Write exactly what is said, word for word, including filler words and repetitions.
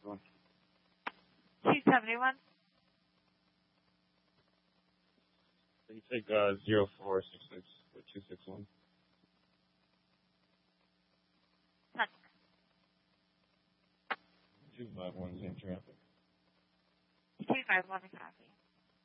one. two seventy-one. So you take uh, zero four six six for two six one. two five one, same traffic. two five one, copy.